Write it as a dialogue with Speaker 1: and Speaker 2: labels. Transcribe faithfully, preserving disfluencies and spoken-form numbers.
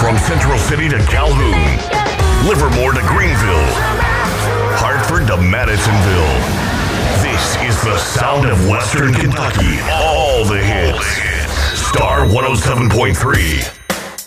Speaker 1: From Central City to Calhoun, Livermore to Greenville, Hartford to Madisonville. This is the sound of Western Kentucky. All the hits. Star one oh seven point three.